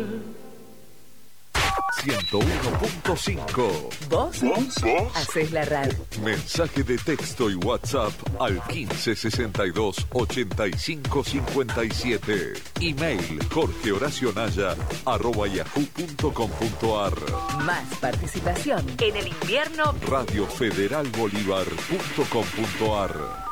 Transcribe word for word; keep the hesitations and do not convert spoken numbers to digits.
ciento uno punto cinco. ¿Vos? ¿Vos? Hacés la radio. Mensaje de texto y WhatsApp al quince sesenta y dos ochenta y cinco cincuenta y siete. Email jorgehoracionaya arroba yahoo punto com punto ar. Más participación en el invierno. radio federal bolívar punto com punto ar.